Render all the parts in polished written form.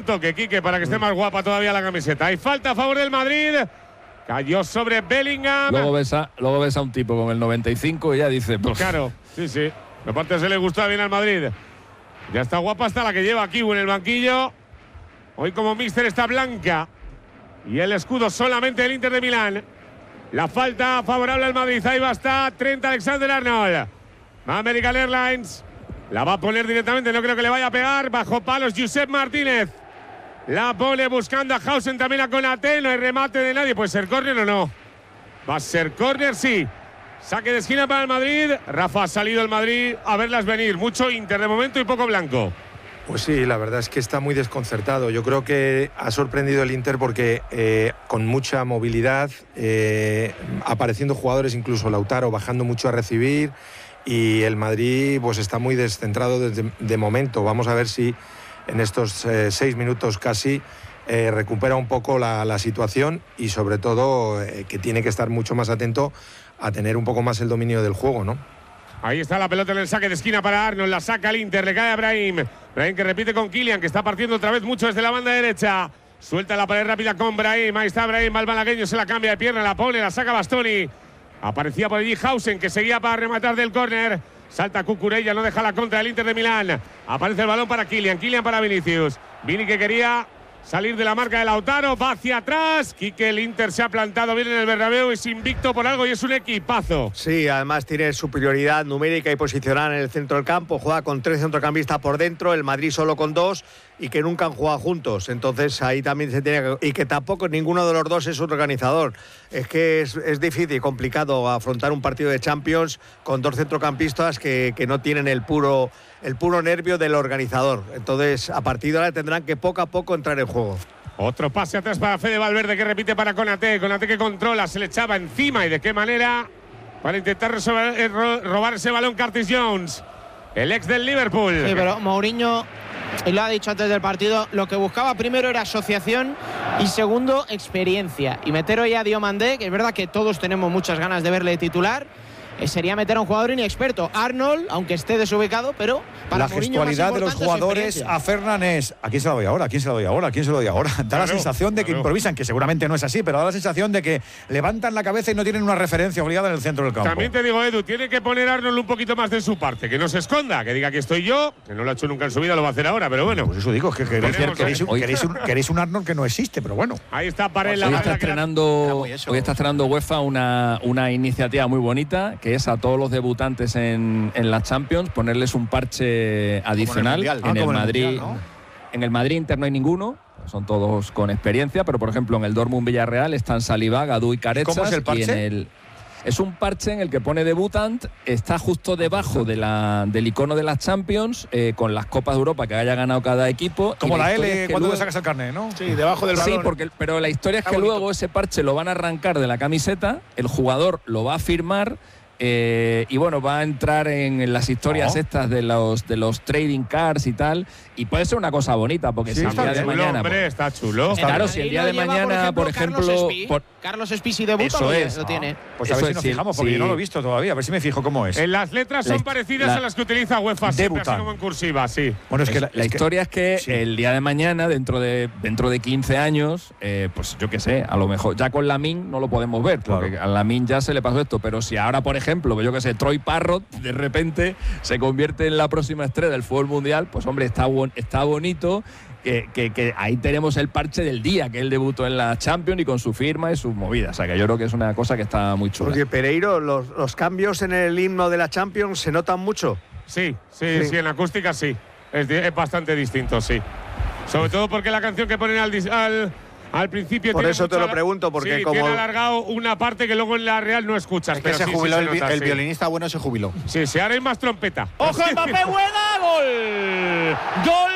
toque, Quique, para que esté más guapa todavía la camiseta. Hay falta a favor del Madrid. Cayó sobre Bellingham. Luego ves a un tipo con el 95 y ya dice… Claro, sí. Aparte se le gustaba bien al Madrid. Ya está guapa hasta la que lleva Kiwu en el banquillo. Hoy como míster está blanca. Y el escudo solamente del Inter de Milán. La falta favorable al Madrid. Ahí va hasta Trent Alexander-Arnold. American Airlines. La va a poner directamente. No creo que le vaya a pegar. Bajo palos Josep Martínez. La pone buscando a Hausen, también a Konaté. No hay remate de nadie. ¿Puede ser córner o no? Va a ser córner, sí. Saque de esquina para el Madrid. Rafa, ha salido el Madrid a verlas venir. Mucho Inter de momento y poco blanco. Pues sí, la verdad es que está muy desconcertado. Yo creo que ha sorprendido el Inter porque con mucha movilidad, apareciendo jugadores, incluso Lautaro, bajando mucho a recibir, y el Madrid pues está muy descentrado de momento. Vamos a ver si en estos 6 minutos casi recupera un poco la situación y sobre todo que tiene que estar mucho más atento a tener un poco más el dominio del juego, ¿no? Ahí está la pelota en el saque de esquina para Arnold. La saca el Inter, le cae a Brahim. Brahim que repite con Kylian, que está partiendo otra vez mucho desde la banda derecha. Suelta la pared rápida con Brahim. Ahí está Brahim, va el malagueño, se la cambia de pierna, la pone, la saca Bastoni. Aparecía por allí Hausen, que seguía para rematar del córner. Salta Cucurella, no deja la contra del Inter de Milán. Aparece el balón para Kylian, Kylian para Vinicius. Vini que quería salir de la marca de Lautaro, va hacia atrás. Quique, el Inter se ha plantado bien en el Bernabéu, es invicto por algo y es un equipazo. Sí, además tiene superioridad numérica y posicional en el centro del campo. Juega con 3 centrocampistas por dentro, el Madrid solo con 2 y que nunca han jugado juntos. Entonces ahí también se tiene que… Y que tampoco ninguno de los dos es un organizador. Es que es difícil y complicado afrontar un partido de Champions con 2 centrocampistas que no tienen el puro nervio del organizador. Entonces a partir de ahora tendrán que poco a poco entrar en juego. Otro pase atrás para Fede Valverde, que repite para Konaté. Konaté que controla, se le echaba encima. ¿Y de qué manera? Para intentar robar ese balón Curtis Jones, el ex del Liverpool. Sí, pero Mourinho, y lo ha dicho antes del partido, lo que buscaba primero era asociación y segundo, experiencia. Y meter hoy a Diomandé, que es verdad que todos tenemos muchas ganas de verle titular, sería meter a un jugador inexperto. Arnold, aunque esté desubicado, pero para la gestualidad de los jugadores a Fernan es ¿a quién se lo doy ahora? ¿A quién se lo doy ahora? ¿A quién se lo doy ahora? Da la sensación de que improvisan, que seguramente no es así, pero da la sensación de que levantan la cabeza y no tienen una referencia obligada en el centro del campo. También te digo, Edu, tiene que poner Arnold un poquito más de su parte, que no se esconda, que diga que estoy yo, que no lo ha hecho nunca en su vida, lo va a hacer ahora, pero bueno. Pues eso digo, que queréis un Arnold que no existe, pero bueno. Ahí está Parella. Hoy está estrenando UEFA una iniciativa muy bonita, que es a todos los debutantes en la Champions ponerles un parche adicional. En el Madrid, ¿no? En el Madrid Inter no hay ninguno, son todos con experiencia, pero por ejemplo en el Dortmund Villarreal están Saliba, Gadú y Carezas. ¿Cómo es el parche? Es un parche en el que pone debutant, está justo debajo del icono de las Champions, con las Copas de Europa que haya ganado cada equipo. Como la L cuando le sacas el carnet, ¿no? Sí, debajo del balón. Sí, pero la historia es que luego ese parche lo van a arrancar de la camiseta, el jugador lo va a firmar. Y bueno, va a entrar en las historias estas de los trading cards y tal, y puede ser una cosa bonita, porque sí, si el día de mañana… Hombre, está chulo. Claro, si el día de mañana, por ejemplo… Carlos Espí, si debuta, eso es, lo tiene. Pues a ver si nos fijamos, porque yo no lo he visto todavía, a ver si me fijo cómo es. En las letras son parecidas a las que utiliza UEFA, siempre así como en cursiva, sí. Bueno, es que la historia es que el día de mañana, dentro de 15 años, pues yo qué sé, a lo mejor ya con Lamine no lo podemos ver, porque a Lamine ya se le pasó esto, pero si ahora, por ejemplo, yo qué sé, Troy Parrott de repente se convierte en la próxima estrella del fútbol mundial, pues hombre, está bonito que ahí tenemos el parche del día que él debutó en la Champions y con su firma y sus movidas. O sea, que yo creo que es una cosa que está muy chula. Porque Pereiro, los cambios en el himno de la Champions se notan mucho. Sí, en acústica sí. Es bastante distinto, sí. Sobre todo porque la canción que ponen al principio… Por eso te lo pregunto, porque como… tiene alargado una parte que luego en la Real no escuchas. Es que se jubiló el violinista bueno, se jubiló. Sí, ahora hay más trompeta. ¡Ojo, Mbappé, buena! ¡Gol! ¡Gol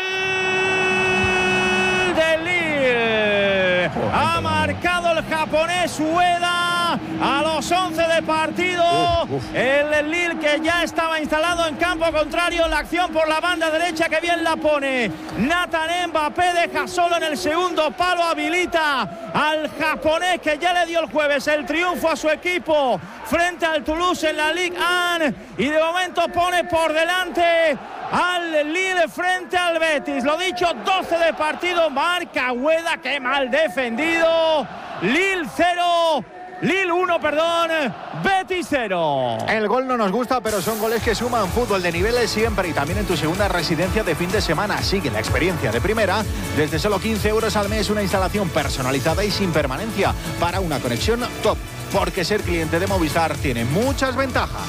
del Lille! Ha marcado el japonés Ueda a los 11 de partido. El Lille, que ya estaba instalado en campo contrario. La acción por la banda derecha, que bien la pone Nathan Mbappé, deja solo en el segundo palo, habilita al japonés, que ya le dio el jueves el triunfo a su equipo frente al Toulouse en la Ligue 1, y de momento pone por delante al Lille frente al Betis. Lo dicho, 12 de partido, marca Ueda, qué mal defendido. Lille 0. Lille 1, Betis 0. El gol no nos gusta, pero son goles que suman. Fútbol de niveles siempre y también en tu segunda residencia de fin de semana. Sigue la experiencia de primera. Desde solo 15 euros al mes, una instalación personalizada y sin permanencia para una conexión top. Porque ser cliente de Movistar tiene muchas ventajas.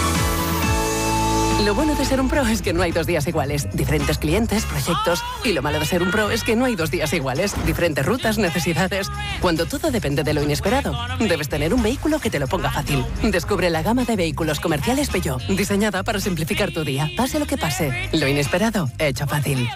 Lo bueno de ser un pro es que no hay 2 días iguales. Diferentes clientes, proyectos. Y lo malo de ser un pro es que no hay 2 días iguales. Diferentes rutas, necesidades. Cuando todo depende de lo inesperado, debes tener un vehículo que te lo ponga fácil. Descubre la gama de vehículos comerciales Peugeot, diseñada para simplificar tu día. Pase lo que pase, lo inesperado, hecho fácil.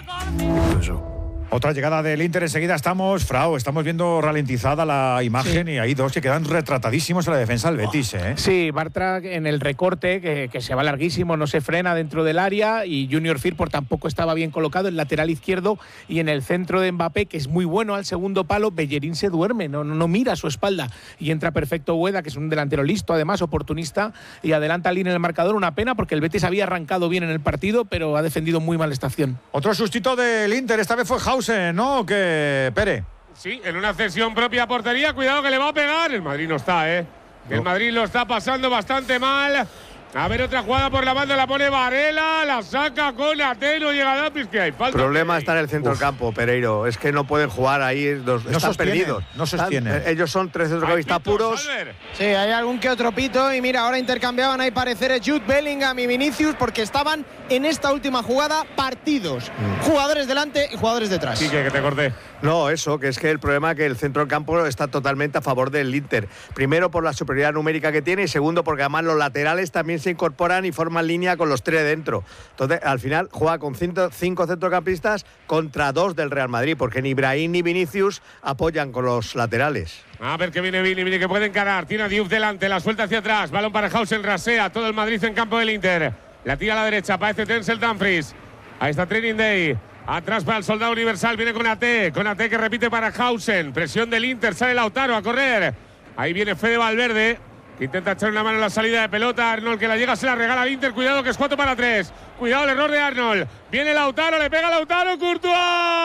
Otra llegada del Inter, enseguida estamos viendo ralentizada la imagen, sí. Y hay dos que quedan retratadísimos en la defensa del Betis, ¿eh? Sí, Bartra en el recorte, que se va larguísimo, no se frena dentro del área, y Junior Firpo tampoco estaba bien colocado, el lateral izquierdo, y en el centro de Mbappé, que es muy bueno al segundo palo, Bellerín se duerme, no mira a su espalda, y entra perfecto Ueda, que es un delantero listo, además oportunista, y adelanta al Lille en el marcador. Una pena, porque el Betis había arrancado bien en el partido, pero ha defendido muy mal esta acción. Otro sustito del Inter, esta vez fue Hausen, ¿no? Que Pere. Sí, en una cesión propia portería, cuidado que le va a pegar. El Madrid no está, ¿eh? No. El Madrid lo está pasando bastante mal. A ver, otra jugada por la banda, la pone Varela, la saca con Ateno, llega Dapis, que hay falta. El problema está en el centro del campo, Pereiro. Es que no pueden jugar ahí, están perdidos. No sostienen. Ellos son 3 centrocampistas puros. Sí, hay algún que otro pito. Y mira, ahora intercambiaban ahí pareceres Jude Bellingham y Vinicius, porque estaban en esta última jugada partidos. Jugadores delante y jugadores detrás. Sí, que te corté. No, eso, que es que el problema es que el centro del campo está totalmente a favor del Inter. Primero por la superioridad numérica que tiene, y segundo porque además los laterales también se incorporan y forman línea con los 3 dentro. Entonces, al final juega con 5 centrocampistas contra 2 del Real Madrid, porque ni Brahim ni Vinicius apoyan con los laterales. A ver que viene Vini, que puede encarar. Tiene a Diouf delante, la suelta hacia atrás. Balón para Hausen, rasea todo el Madrid en campo del Inter. La tira a la derecha, parece Denzel Dumfries. Ahí está Training Day. Atrás para el Soldado Universal, viene con Ate que repite para Hausen. Presión del Inter, sale Lautaro a correr. Ahí viene Fede Valverde, que intenta echar una mano en la salida de pelota. Arnold, que la llega, se la regala al Inter. Cuidado que es 4 para 3. Cuidado el error de Arnold. Viene Lautaro, le pega Lautaro, Courtois.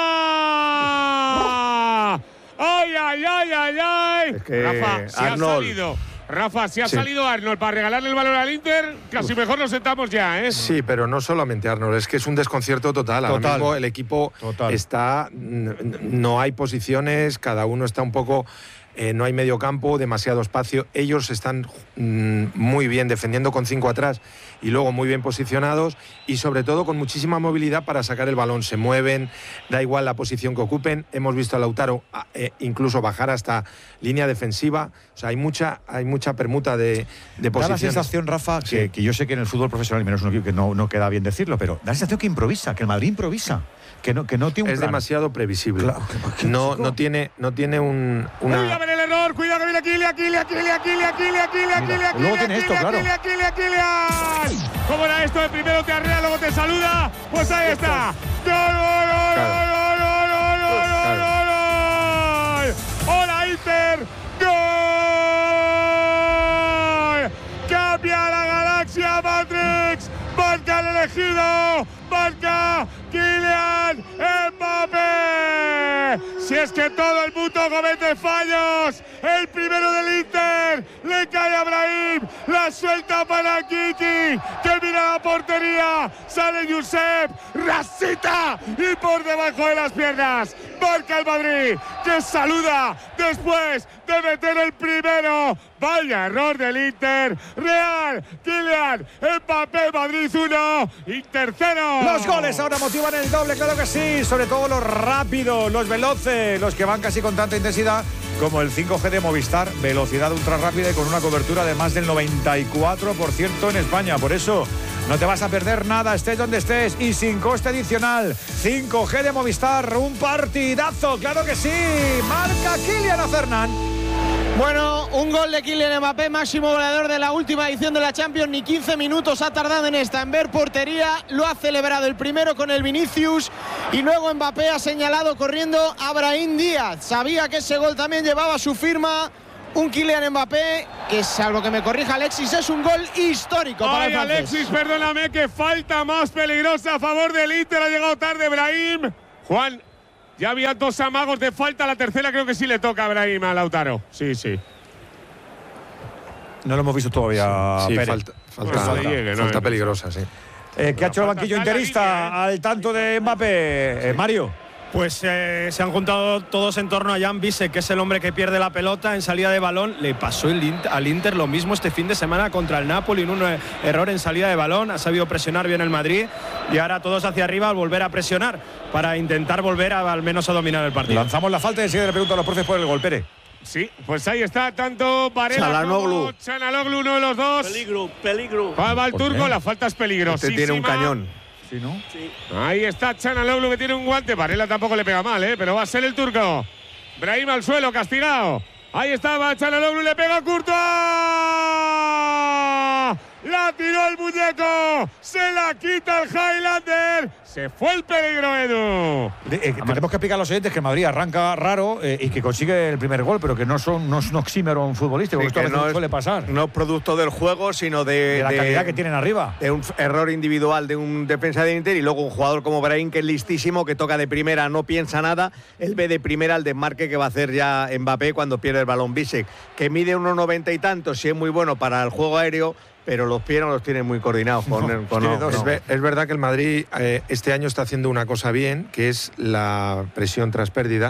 ¡Ay! Es que Rafa, si Arnold. ha salido. Rafa, si ha salido Arnold para regalarle el balón al Inter, casi mejor nos sentamos ya, ¿eh? Sí, pero no solamente Arnold, es que es un desconcierto total. Ahora mismo el equipo está… No hay posiciones, cada uno está un poco… no hay medio campo, demasiado espacio. Ellos están muy bien defendiendo con 5 atrás y luego muy bien posicionados, y sobre todo con muchísima movilidad para sacar el balón. Se mueven, da igual la posición que ocupen. Hemos visto a Lautaro incluso bajar hasta línea defensiva. O sea, hay mucha permuta de posiciones. Da la sensación, Rafa, que yo sé que en el fútbol profesional, y menos un equipo que no queda bien decirlo, pero da la sensación que improvisa, que el Madrid improvisa. Que no tiene un plan. Es demasiado previsible. Claro, no tiene una… Uy, a ver el error, cuidado que viene Kylian. Luego tiene esto, claro. ¿Cómo era esto? El primero te arrea, luego te saluda. Pues ahí está. ¡Gol! ¡Hola, Inter! ¡Gol! ¡Cambia la galaxia Matrix! ¡Marca el elegido! ¡Marca Kylian Mbappé! Si es que todo el mundo comete fallos, el primero del Inter le cae a Brahim, la suelta para Kiki, que mira la portería, sale Josep, rasita y por debajo de las piernas marca el Madrid, que saluda después de meter el primero. Vaya error del Inter. Real, Kylian Mbappé, Madrid 1, Inter 0. Los goles ahora motivan el doble, claro que sí. Sobre todo los rápidos, los veloces, los que van casi con tanta intensidad como el 5G de Movistar. Velocidad ultra rápida y con una cobertura de más del 94% en España. Por eso no te vas a perder nada, estés donde estés, y sin coste adicional. 5G de Movistar, un partidazo, claro que sí. Marca Kylian Fernán. Bueno, un gol de Kylian Mbappé, máximo goleador de la última edición de la Champions. Ni 15 minutos ha tardado en ver portería. Lo ha celebrado el primero con el Vinicius, y luego Mbappé ha señalado corriendo a Brahim Díaz. Sabía que ese gol también llevaba su firma. un Kylian Mbappé que, salvo que me corrija Alexis, es un gol histórico para el francés. Alexis, perdóname, que falta más peligrosa a favor del Inter. Ha llegado tarde Brahim. Juan, ya había 2 amagos de falta. La tercera creo que sí le toca a Brahim, a Lautaro. Sí. No lo hemos visto todavía. Sí, Pérez. falta peligrosa, sí. ¿Qué ha hecho el banquillo interista al tanto de Mbappé, Mario? Pues se han juntado todos en torno a Jan Bisek, que es el hombre que pierde la pelota en salida de balón. Le pasó al Inter lo mismo este fin de semana contra el Napoli, en un error en salida de balón. Ha sabido presionar bien el Madrid y ahora todos hacia arriba al volver a presionar para intentar volver al menos a dominar el partido. Lanzamos la falta y enseguida le pregunto a los profes por el gol, Pérez. Sí, pues ahí está, tanto Varela como Çalhanoğlu, uno de los dos. Peligro. Va el turco, la falta es peligrosísima. Tiene un cañón. ¿Sí, no? Sí. Ahí está Çalhanoğlu, que tiene un guante. Varela tampoco le pega mal, pero va a ser el turco. Brahim al suelo, castigado. Ahí estaba Çalhanoğlu, le pega a Courtois. La tiró el muñeco. Se la quita el Highlander. Se fue el peligro, Edu. Tenemos que explicar a los oyentes que el Madrid arranca raro y que consigue el primer gol, pero que no es un oxímoron futbolístico, Sí, esto a veces no suele pasar. No es producto del juego, sino de la calidad que tienen arriba. De un error individual de un defensa de Inter y luego un jugador como Brahim, que es listísimo, que toca de primera, no piensa nada. Él ve de primera el desmarque que va a hacer ya Mbappé cuando pierde el balón. Bisek, que mide 1,90 y tantos, sí es muy bueno para el juego aéreo, pero los pies no los tiene muy coordinados. Es verdad que el Madrid este año está haciendo una cosa bien, que es la presión tras pérdida,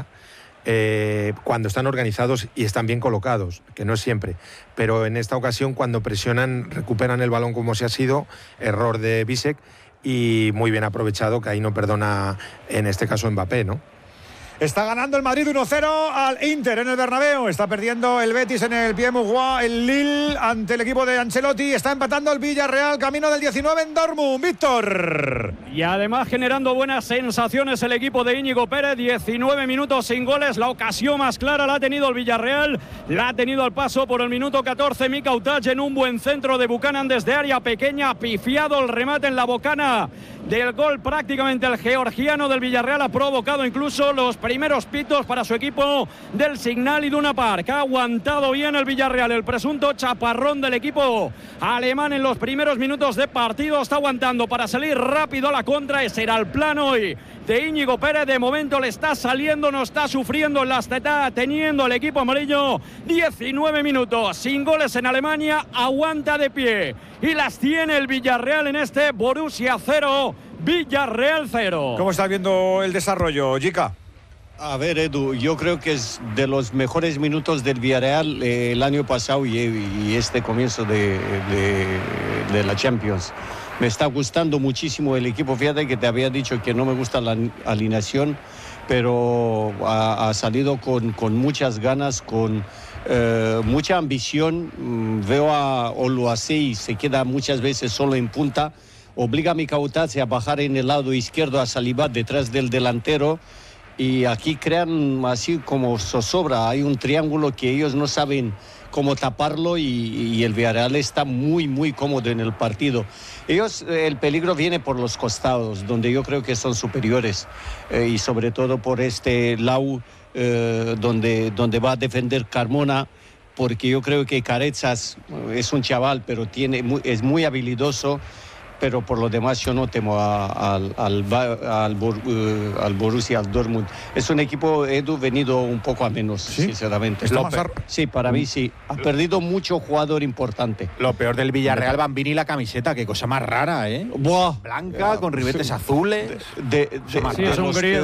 cuando están organizados y están bien colocados, que no es siempre. Pero en esta ocasión, cuando presionan, recuperan el balón como se ha sido, error de Bisek, y muy bien aprovechado, que ahí no perdona, en este caso, Mbappé, ¿no? Está ganando el Madrid 1-0 al Inter en el Bernabéu. Está perdiendo el Betis en el Pierre-Mauroy, el Lille ante el equipo de Ancelotti. Está empatando el Villarreal, camino del 19 en Dortmund. Víctor. Y además generando buenas sensaciones el equipo de Íñigo Pérez. 19 minutos sin goles. La ocasión más clara la ha tenido el Villarreal. La ha tenido al paso por el minuto 14 Mika Outach en un buen centro de Buchanan desde área pequeña. Pifiado el remate en la bocana del gol. Prácticamente el georgiano del Villarreal ha provocado incluso los primeros pitos para su equipo del Signal Iduna Park. Ha aguantado bien el Villarreal, el presunto chaparrón del equipo alemán en los primeros minutos de partido. Está aguantando para salir rápido a la contra. Ese era el plan hoy de Íñigo Pérez. De momento le está saliendo, no está sufriendo en la está teniendo el equipo amarillo. 19 minutos sin goles en Alemania, aguanta de pie y las tiene el Villarreal en este Borussia 0, Villarreal 0. ¿Cómo está viendo el desarrollo, Jica? A ver, Edu, yo creo que es de los mejores minutos del Villarreal el año pasado y este comienzo de la Champions. Me está gustando muchísimo el equipo. Fíjate que te había dicho que no me gusta la alineación, pero ha salido con muchas ganas, con mucha ambición. Veo a Oluwase, se queda muchas veces solo en punta. Obliga a Mika Outach a bajar en el lado izquierdo, a Saliba detrás del delantero. Y aquí crean así como zozobra. Hay un triángulo que ellos no saben cómo taparlo y el Villarreal está muy, muy cómodo en el partido. El peligro viene por los costados, donde yo creo que son superiores. Y sobre todo por este lado donde va a defender Carmona, porque yo creo que Carezas es un chaval, pero es muy habilidoso. Pero por lo demás yo no temo al Borussia Dortmund. Es un equipo, Edu, venido un poco a menos, ¿sí? Sinceramente. Sí, para mí sí. Ha perdido mucho jugador importante. Lo peor del Villarreal, Bambini, la camiseta, qué cosa más rara, ¿eh? Buah. Blanca, con ribetes azules. Sí, es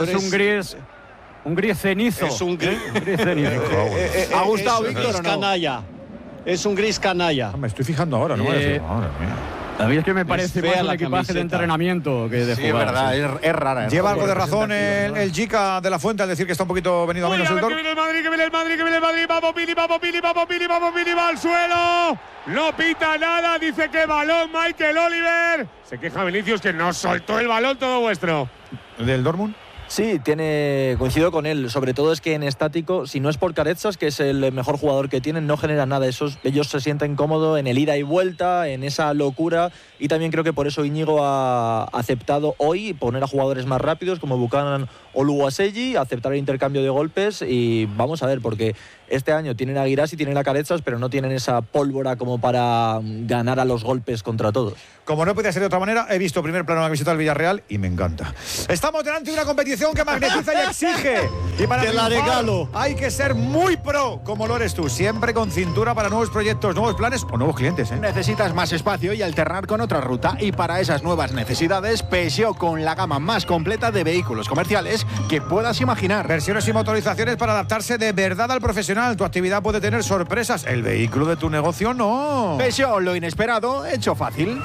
un gris cenizo. Es un gris cenizo. ¿Ha gustado, Víctor, o no? Canalla. Es un gris canalla. Me estoy fijando ahora, ¿no? Madre mía. A mí es que me parece más un equipaje de entrenamiento que de jugar. Es verdad, es rara. Lleva algo de razón el Jica de la Fuente al decir que está un poquito venido a menos el gol. Que viene el Madrid, que viene el Madrid. Vamos, Pili, va al suelo. No pita nada, dice que balón Michael Oliver. Se queja Vinicius que no soltó el balón, todo vuestro. ¿Del Dortmund? Sí, coincido con él. Sobre todo es que en estático, si no es por Carezas, que es el mejor jugador que tienen, no genera nada. Ellos se sienten cómodos en el ida y vuelta, en esa locura. Y también creo que por eso Íñigo ha aceptado hoy poner a jugadores más rápidos como Buchanan o Oluwase, aceptar el intercambio de golpes. Y vamos a ver, porque Este año tienen a Guirassi, tienen a Carezas, pero no tienen esa pólvora como para ganar a los golpes contra todos. Como no podía ser de otra manera, he visto primer plano la camiseta del Villarreal y me encanta. Estamos delante de una competición que magnetiza y exige. Y para te la regalo. Hay que ser muy pro, como lo eres tú. Siempre con cintura para nuevos proyectos, nuevos planes o nuevos clientes. Necesitas más espacio y alternar con otra ruta. Y para esas nuevas necesidades, Peugeot con la gama más completa de vehículos comerciales que puedas imaginar. Versiones y motorizaciones para adaptarse de verdad al profesional. Tu actividad puede tener sorpresas. El vehículo de tu negocio no. Peugeot, lo inesperado, hecho fácil.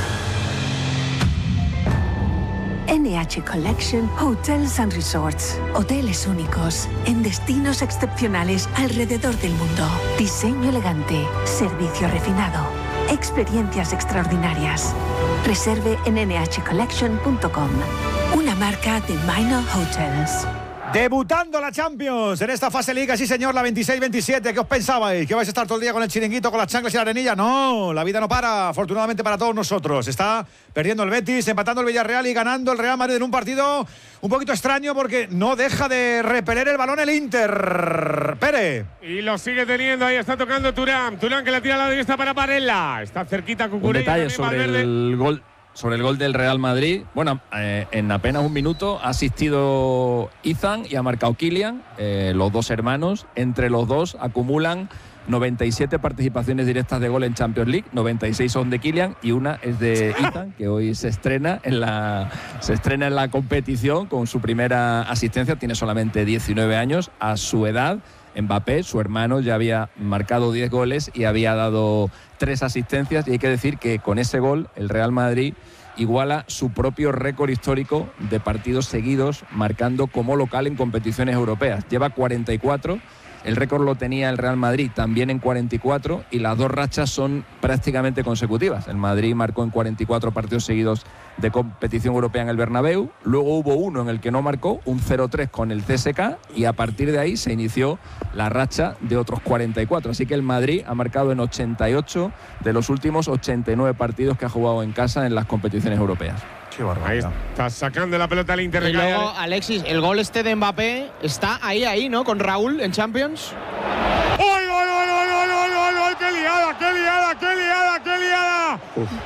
NH Collection Hotels and Resorts. Hoteles únicos en destinos excepcionales alrededor del mundo. Diseño elegante, servicio refinado, experiencias extraordinarias. Reserve en nhcollection.com. Una marca de Minor Hotels. Debutando la Champions en esta fase Liga, sí señor, la 26-27. ¿Qué os pensabais? ¿Que vais a estar todo el día con el chiringuito, con las chanclas y la arenilla? No, la vida no para, afortunadamente para todos nosotros. Está perdiendo el Betis, empatando el Villarreal y ganando el Real Madrid en un partido un poquito extraño porque no deja de repeler el balón el Inter. Pere. Y lo sigue teniendo, ahí está tocando Turán. Turán que la tira a la derecha para Parella. Está cerquita Cucurella. Un detalle sobre el gol. Sobre el gol del Real Madrid, bueno, en apenas un minuto ha asistido Ethan y ha marcado Kylian, los dos hermanos. Entre los dos acumulan 97 participaciones directas de gol en Champions League, 96 son de Kylian y una es de Ethan, que hoy se estrena en la competición con su primera asistencia. Tiene solamente 19 años. A su edad, Mbappé, su hermano, ya había marcado 10 goles y había dado 3 asistencias, y hay que decir que con ese gol el Real Madrid iguala su propio récord histórico de partidos seguidos marcando como local en competiciones europeas. Lleva 44, el récord lo tenía el Real Madrid también en 44 y las dos rachas son prácticamente consecutivas. El Madrid marcó en 44 partidos seguidos de competición europea en el Bernabéu, luego hubo uno en el que no marcó, un 0-3 con el CSKA, y a partir de ahí se inició la racha de otros 44, así que el Madrid ha marcado en 88 de los últimos 89 partidos que ha jugado en casa en las competiciones europeas. Qué barbaridad. Ahí está sacando la pelota al Inter. Y luego, Alexis, el gol este de Mbappé está ahí, ¿no? Con Raúl en Champions. ¡Gol, gol, gol, gol, gol, gol, gol! ¡Qué liada, qué liada, qué liada, qué liada!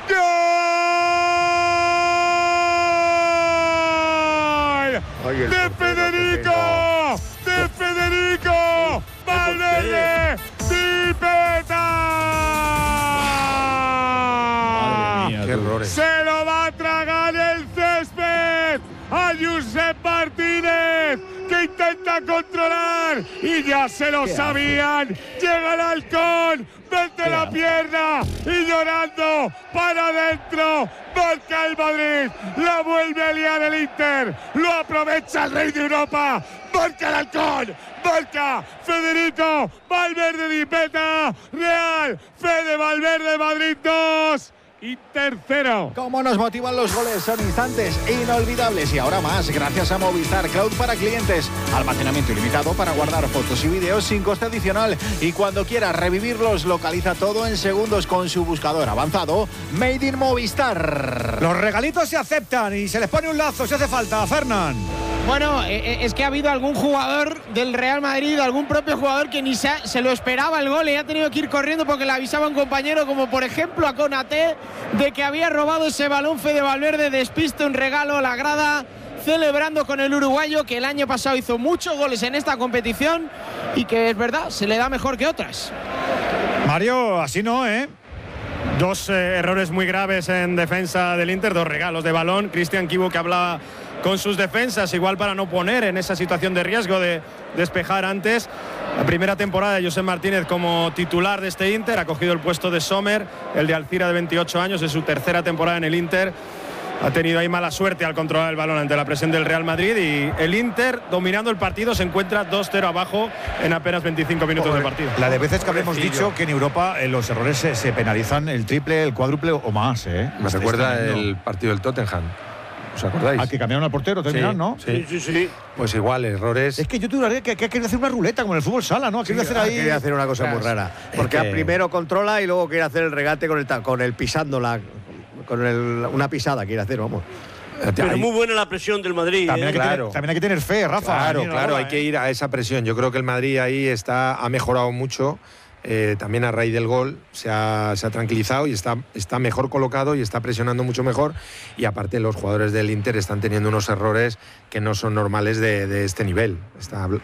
¡Gol! ¡De Federico! ¡De Federico! ¡Valverde! ¡Pipeta! Qué errores. ¡Se lo va a tragar el césped a Josep Martínez, que intenta controlar y ya se lo sabían! Llega el halcón, mete la pierna y llorando para adentro, marca el Madrid, la vuelve a liar el Inter, lo aprovecha el rey de Europa, marca el halcón, marca Federico Valverde Di Peta, Real Fede Valverde, Madrid 2. Y tercero. ¿Cómo nos motivan los goles? Son instantes inolvidables y ahora más gracias a Movistar Cloud para clientes. Almacenamiento ilimitado para guardar fotos y vídeos sin coste adicional. Y cuando quieras revivirlos, localiza todo en segundos con su buscador avanzado Made in Movistar. Los regalitos se aceptan y se les pone un lazo si hace falta, Fernán. Bueno, es que ha habido algún jugador del Real Madrid, algún propio jugador que ni se lo esperaba el gol y ha tenido que ir corriendo porque le avisaba un compañero, como por ejemplo a Konaté, de que había robado ese balón. Fede Valverde despiste un regalo a la grada, celebrando con el uruguayo, que el año pasado hizo muchos goles en esta competición y que es verdad, se le da mejor que otras. Mario, así no, ¿eh? Dos errores muy graves en defensa del Inter, dos regalos de balón. Cristian Chivu, que hablaba con sus defensas, igual para no poner en esa situación de riesgo de despejar antes. La primera temporada de Josep Martínez como titular de este Inter, ha cogido el puesto de Sommer, el de Alcira de 28 años, es su tercera temporada en el Inter. Ha tenido ahí mala suerte al controlar el balón ante la presión del Real Madrid y el Inter, dominando el partido, se encuentra 2-0 abajo en apenas 25 minutos de partido. La de veces que habremos dicho que en Europa los errores se penalizan el triple, el cuádruple o más, ¿eh? Me recuerda el partido del Tottenham. ¿Os acordáis? Al que cambiaron al portero, terminaron, ¿no? Sí. Pues igual, errores. Es que yo tuve que quiere hacer una ruleta como en el fútbol sala, ¿no? Quiere hacer ahí. Quiere hacer una cosa muy rara. Porque primero controla y luego quiere hacer el regate con el pisándola. Una pisada quiere hacer, vamos. Pero muy buena la presión del Madrid. También hay que tener fe, Rafa. Claro, hay que ir a esa presión. Yo creo que el Madrid ahí ha mejorado mucho. También a raíz del gol se ha tranquilizado y está mejor colocado y está presionando mucho mejor. Y aparte los jugadores del Inter están teniendo unos errores que no son normales de este nivel.